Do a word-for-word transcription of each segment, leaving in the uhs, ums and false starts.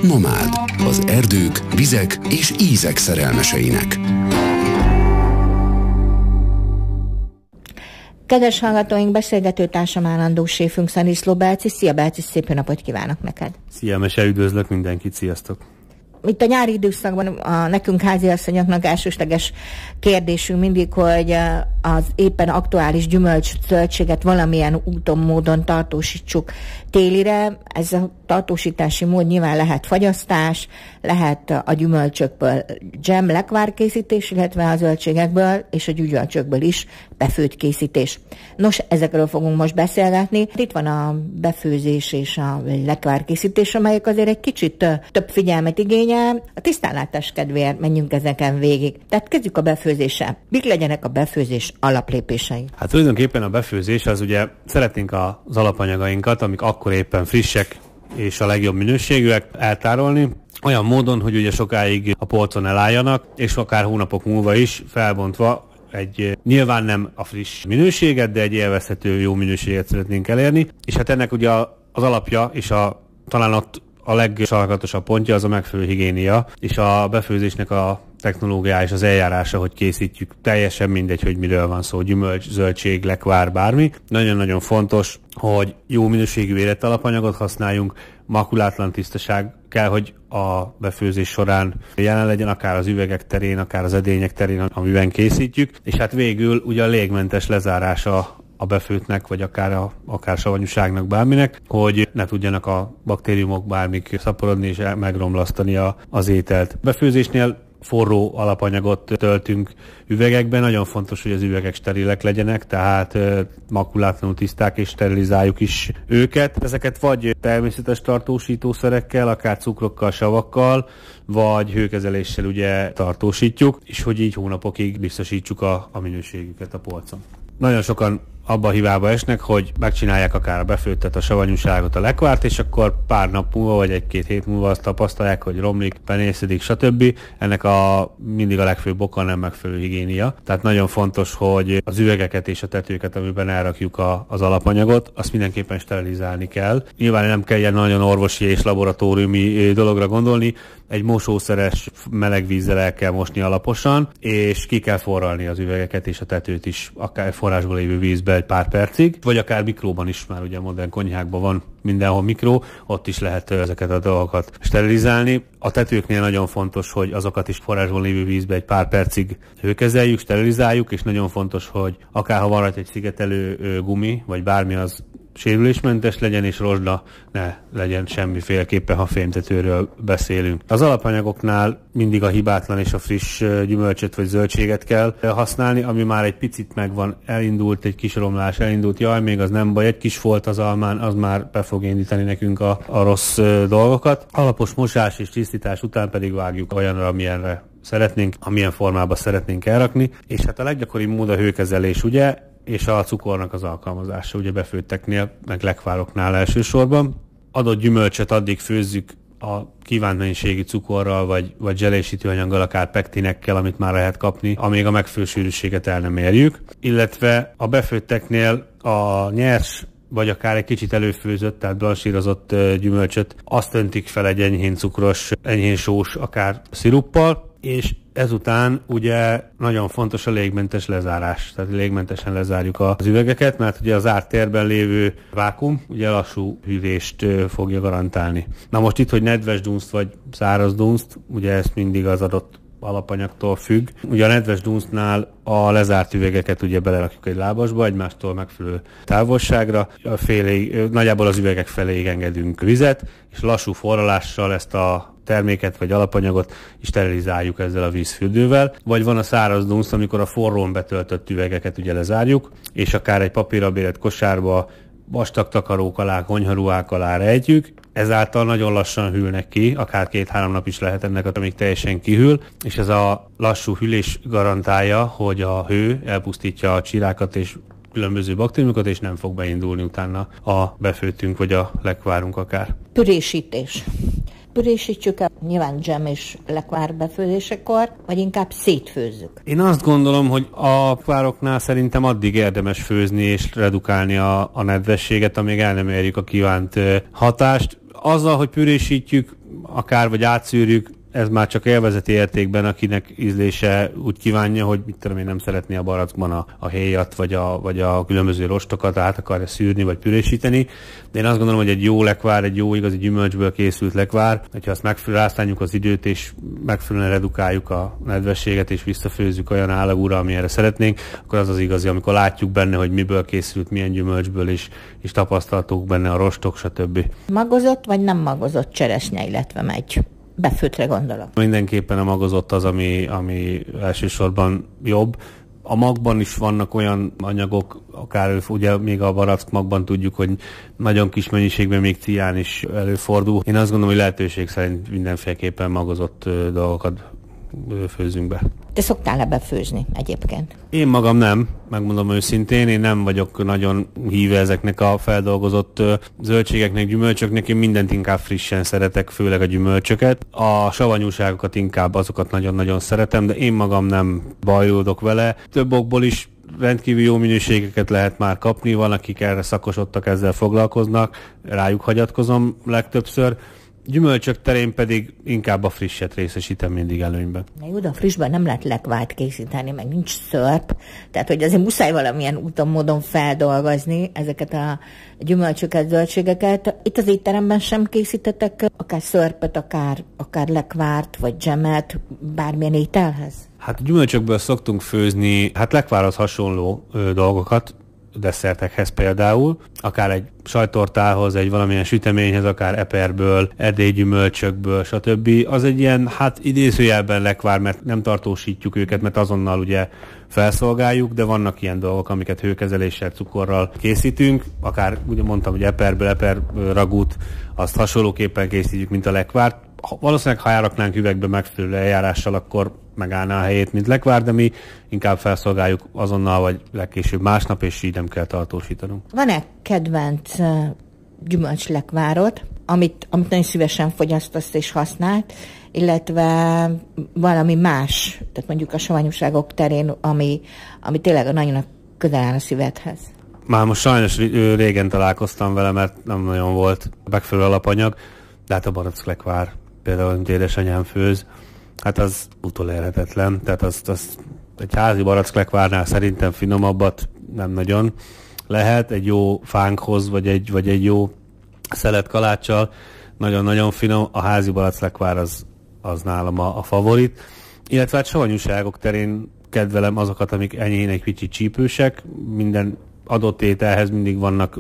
Nomád, az erdők, vizek és ízek szerelmeseinek. Kedves hallgatóink, beszélgetőtársam állandó séfünk Szaniszló Belci. Szia Belci, szép napot kívánok neked! Szia Mese, üdvözlök mindenkit, sziasztok! Itt a nyári időszakban a nekünk háziasszonyoknak elsősleges kérdésünk mindig, hogy az éppen aktuális gyümölcs, zöldséget valamilyen úton, módon tartósítsuk télire. Ez a tartósítási mód nyilván lehet fagyasztás, lehet a gyümölcsökből dzsem, lekvárkészítés, illetve a zöldségekből és a gyümölcsökből is befőtt készítés. Nos, ezekről fogunk most beszélgetni. Itt van a befőzés és a lekvárkészítés, amelyek azért egy kicsit több figyelmet igényel. A tisztánlátás kedvéért menjünk ezeken végig. Tehát kezdjük a befőzéssel. Mik legyenek a befőzés alaplépései? Hát tulajdonképpen a befőzés az ugye szeretnénk az alapanyagainkat, amik akkor éppen frissek és a legjobb minőségűek eltárolni, olyan módon, hogy ugye sokáig a polcon elálljanak, és akár hónapok múlva is felbontva egy nyilván nem a friss minőséget, de egy élvezhető jó minőséget szeretnénk elérni. És hát ennek ugye az alapja és a talán ott a legsarkatosabb pontja az a megfelelő higiénia, és a befőzésnek a technológiája és az eljárása, hogy készítjük, teljesen mindegy, hogy miről van szó, gyümölcs, zöldség, lekvár, bármi. Nagyon-nagyon fontos, hogy jó minőségű érett alapanyagot használjunk, makulátlan tisztaság kell, hogy a befőzés során jelen legyen, akár az üvegek terén, akár az edények terén, amiben készítjük, és hát végül ugye a légmentes lezárása a befőtnek, vagy akár, a, akár savanyúságnak, bárminek, hogy ne tudjanak a baktériumok bármik szaporodni és megromlasztani a, az ételt. Befőzésnél forró alapanyagot töltünk üvegekben, nagyon fontos, hogy az üvegek sterilek legyenek, tehát makulátlanul tiszták, és sterilizáljuk is őket. Ezeket vagy természetes tartósítószerekkel, akár cukrokkal, savakkal, vagy hőkezeléssel ugye tartósítjuk, és hogy így hónapokig biztosítsuk a, a minőségüket a polcon. Nagyon sokan abba a hibába esnek, hogy megcsinálják akár a befőttet, a savanyúságot, a lekvárt, és akkor pár nap múlva, vagy egy-két hét múlva azt tapasztalják, hogy romlik, penészedik, stb. Ennek a mindig a legfőbb oka nem megfelelő higiénia. Tehát nagyon fontos, hogy az üvegeket és a tetőket, amiben elrakjuk a, az alapanyagot, azt mindenképpen sterilizálni kell. Nyilván nem kell ilyen nagyon orvosi és laboratóriumi dologra gondolni, egy mosószeres meleg vízzel el kell mosni alaposan, és ki kell forralni az üvegeket és a tetőt is, akár forrásból lévő vízbe egy pár percig, vagy akár mikróban is, már ugye modern konyhákban van mindenhol mikró, ott is lehet ezeket a dolgokat sterilizálni. A tetőknél nagyon fontos, hogy azokat is forrásból lévő vízbe egy pár percig hőkezeljük, sterilizáljuk, és nagyon fontos, hogy akár ha van rajta egy szigetelő gumi, vagy bármi, az sérülésmentes legyen, és rozsda ne legyen semmiféleképpen, ha fémtetőről beszélünk. Az alapanyagoknál mindig a hibátlan és a friss gyümölcsöt vagy zöldséget kell használni, ami már egy picit megvan, elindult egy kis romlás, elindult, jaj, még az nem baj, egy kis folt az almán, az már be fog indítani nekünk a, a rossz dolgokat. Alapos mosás és tisztítás után pedig vágjuk olyanra, amilyenre szeretnénk, amilyen formába szeretnénk elrakni, és hát a leggyakoribb mód a hőkezelés, ugye, és a cukornak az alkalmazása, ugye befőtteknél, meg lekvároknál elsősorban. Adott gyümölcsöt addig főzzük a kívánt mennyiségű cukorral, vagy, vagy zselésítőanyaggal, akár pektinekkel, amit már lehet kapni, amíg a megfelelő sűrűséget el nem érjük. Illetve a befőtteknél a nyers, vagy akár egy kicsit előfőzött, tehát blansírozott gyümölcsöt, azt öntik fel egy enyhén cukros, enyhén sós, akár sziruppal, és ezután ugye nagyon fontos a légmentes lezárás, tehát légmentesen lezárjuk az üvegeket, mert ugye az zárt térben lévő vákum ugye lassú hűlést fogja garantálni. Na most itt, hogy nedves dunst vagy száraz dunst, ugye ez mindig az adott alapanyagtól függ. Ugye a nedves dunstnál a lezárt üvegeket ugye belerakjuk egy lábasba, egymástól megfelelő távolságra, a féléig, nagyjából az üvegek feléig engedünk vizet, és lassú forralással ezt a terméket vagy alapanyagot is sterilizáljuk ezzel a vízfürdővel. Vagy van a száraz dunsz, amikor a forrón betöltött üvegeket ugye lezárjuk, és akár egy papírabéret kosárba, vastag takarók alá, konyharuhák alá rejtjük, ezáltal nagyon lassan hűlnek ki, akár két-három nap is lehet ennek, amíg teljesen kihűl, és ez a lassú hűlés garantálja, hogy a hő elpusztítja a csirákat és különböző baktériumokat, és nem fog beindulni utána a befőttünk vagy a lekvárunk akár. Pürésítés. Pürésítsük el nyilván dzsem és lekvár befőzésekor, vagy inkább szétfőzzük? Én azt gondolom, hogy a lekvároknál szerintem addig érdemes főzni és redukálni a, a nedvességet, amíg el nem érjük a kívánt hatást. Azzal, hogy pürésítjük, akár, vagy átszűrjük, ez már csak élvezeti értékben, akinek ízlése úgy kívánja, hogy mit tudom én, nem szeretné a barackban a, a héjat, vagy a, vagy a különböző rostokat át akarja szűrni, vagy pürésíteni. De én azt gondolom, hogy egy jó lekvár, egy jó igazi gyümölcsből készült lekvár, hogyha azt megfelelően rászánjuk az időt, és megfelelően redukáljuk a nedvességet, és visszafőzzük olyan állagúra, ami erre szeretnénk, akkor az az igazi, amikor látjuk benne, hogy miből készült, milyen gyümölcsből, és, és tapasztaltuk benne a rostok, stb. Magozott vagy nem magozott cseresznye, illetve megy? Befőtre gondolok. Mindenképpen a magozott az, ami, ami elsősorban jobb. A magban is vannak olyan anyagok, akár ugye még a barack magban tudjuk, hogy nagyon kis mennyiségben még cián is előfordul. Én azt gondolom, hogy lehetőség szerint mindenféleképpen magozott dolgokat főzünk be. Te szoktál-e befőzni egyébként? Én magam nem, megmondom őszintén, én nem vagyok nagyon híve ezeknek a feldolgozott zöldségeknek, gyümölcsöknek, én mindent inkább frissen szeretek, főleg a gyümölcsöket. A savanyúságokat inkább azokat nagyon-nagyon szeretem, de én magam nem bajlódok vele. Több okból is rendkívül jó minőségeket lehet már kapni, van, akik erre szakosodtak, ezzel foglalkoznak, rájuk hagyatkozom legtöbbször. Gyümölcsök terén pedig inkább a frisset részesítem mindig előnyben. Na jó, de a frissben nem lehet lekvárt készíteni, meg nincs szörp, tehát hogy azért muszáj valamilyen úton, módon feldolgozni ezeket a gyümölcsöket, zöldségeket. Itt az étteremben sem készítetek akár szörpet, akár, akár lekvárt, vagy dzsemet, bármilyen ételhez? Hát gyümölcsökből szoktunk főzni, hát lekvárhoz hasonló ö, dolgokat, desszertekhez például, akár egy sajttortához, egy valamilyen süteményhez, akár eperből, erdélygyümölcsökből, stb. Az egy ilyen, hát idézőjelben lekvár, mert nem tartósítjuk őket, mert azonnal ugye felszolgáljuk, de vannak ilyen dolgok, amiket hőkezeléssel, cukorral készítünk, akár ugye mondtam, hogy eperből, eper ragút, azt hasonlóképpen készítjük, mint a lekvárt. Valószínűleg, ha elraknánk üvegbe megfelelő eljárással, akkor megállná a helyét, mint lekvár, de mi inkább felszolgáljuk azonnal, vagy legkésőbb másnap, és így nem kell tartósítanunk. Van-e kedvenc uh, gyümölcslekvárod, amit, amit nagyon szívesen fogyasztasz és használt, illetve valami más, tehát mondjuk a savanyúságok terén, ami, ami tényleg nagyon közel áll a szívedhez? Már most sajnos régen találkoztam vele, mert nem nagyon volt megfelelő alapanyag, de hát a baracklekvár, például, amit édesanyám főz, hát az utolérhetetlen, tehát az, az egy házi baracklekvárnál szerintem finomabbat nem nagyon lehet, egy jó fánkhoz, vagy egy, vagy egy jó szelet kaláccsal, nagyon-nagyon finom, a házi baracklekvár az, az nálam a, a favorit, illetve hát savanyúságok terén kedvelem azokat, amik enyhén egy kicsit csípősek, minden adott ételhez mindig vannak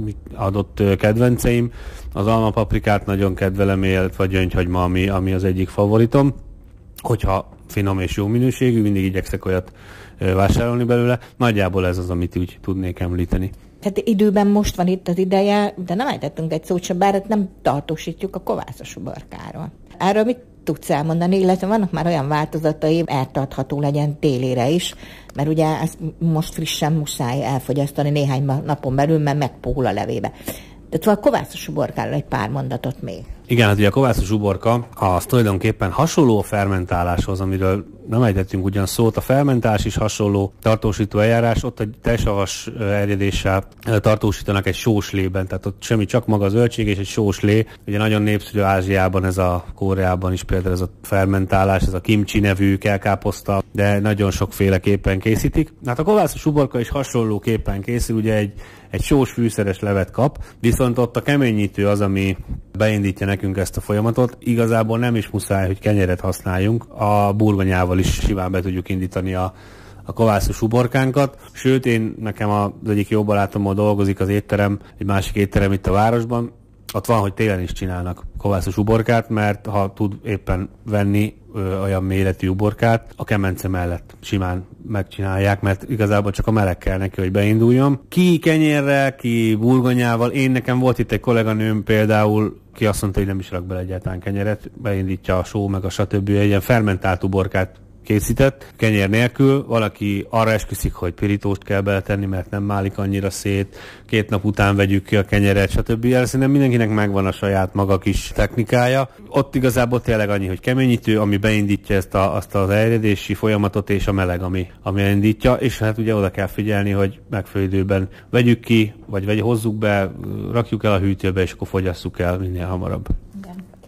adott kedvenceim, az almapaprikát nagyon kedvelem, illetve a gyöngyhagyma, ami, ami az egyik favoritom. Hogyha finom és jó minőségű, mindig igyekszek olyat vásárolni belőle. Nagyjából ez az, amit úgy tudnék említeni. Tehát időben most van itt az ideje, de nem ejtettünk egy szót sem, bár nem tartósítjuk a kovászos uborkáról. Erről mit tudsz elmondani, illetve vannak már olyan változatai, eltartható legyen télére is, mert ugye ezt most frissen muszáj elfogyasztani néhány napon belül, mert megpuhul a levébe. Tehát a kovászos uborkáról egy pár mondatot még. Igen, hát ugye a kovászos uborka az tulajdonképpen hasonló a fermentáláshoz, amiről nem ejtettünk ugyan szót. A fermentálás is hasonló tartósító eljárás, ott egy tejsavas erjedéssel tartósítanak egy sóslében, tehát ott semmi, csak maga a zöldség és egy sóslé. Ugye nagyon népszerű Ázsiában, ez a Koreában is például ez a fermentálás, ez a kimchi nevű kelkáposzta, de nagyon sokféleképpen készítik. Hát a kovászos uborka is hasonlóképpen készül, ugye egy egy sós fűszeres levet kap, viszont ott a keményítő az, ami beindítja nekünk ezt a folyamatot. Igazából nem is muszáj, hogy kenyeret használjunk, a burgonyával is simán be tudjuk indítani a, a kovászos uborkánkat. Sőt, én nekem az egyik jó barátommal dolgozik az étterem, egy másik étterem itt a városban, ott van, hogy télen is csinálnak kovászos uborkát, mert ha tud éppen venni ö, olyan méretű uborkát, a kemence mellett simán megcsinálják, mert igazából csak a meleg kell neki, hogy beinduljon. Ki kenyérrel, ki burgonyával. Én nekem volt itt egy kolléganőm például, ki azt mondta, hogy nem is rak bele egyáltalán kenyeret, beindítja a só, meg a stb. Egy ilyen fermentált uborkát készített, kenyér nélkül. Valaki arra esküszik, hogy pirítóst kell beletenni, mert nem málik annyira szét, két nap után vegyük ki a kenyeret, stb. Szerintem mindenkinek megvan a saját maga kis technikája. Ott igazából tényleg annyi, hogy keményítő, ami beindítja ezt a, azt az erjedési folyamatot, és a meleg, ami, ami elindítja, és hát ugye oda kell figyelni, hogy megfelelő időben vegyük ki, vagy, vagy hozzuk be, rakjuk el a hűtőbe, és akkor fogyasszuk el minél hamarabb. Igen.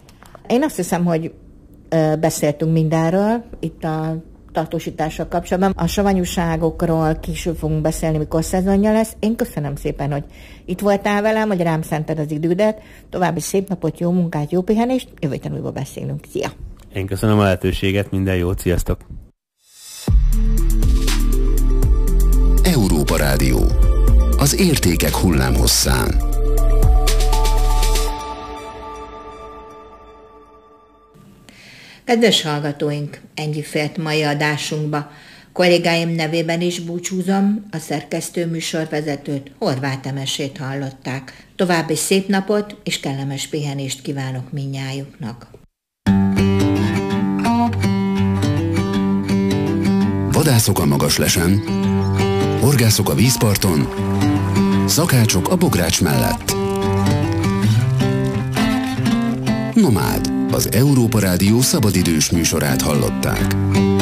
Én azt hiszem, hogy beszéltünk mindenről itt a tartósítással kapcsolatban. A savanyúságokról később fogunk beszélni, mikor szezonja lesz. Én köszönöm szépen, hogy itt voltál velem, hogy rám szented az idődet. További szép napot, jó munkát, jó pihenést. Jövő héten újra beszélünk. Szia! Én köszönöm a lehetőséget, minden jót, sziasztok! Európa Rádió. Az értékek hullámhosszán. Kedves hallgatóink, ennyi fért mai adásunkba. Kollégáim nevében is búcsúzom, a szerkesztő műsorvezetőt, Horváth Emesét hallották. További szép napot és kellemes pihenést kívánok mindnyájuknak. Vadászok a Magaslesen, horgászok a vízparton, szakácsok a bogrács mellett. Nomád, az Európa Rádió szabadidős műsorát hallották.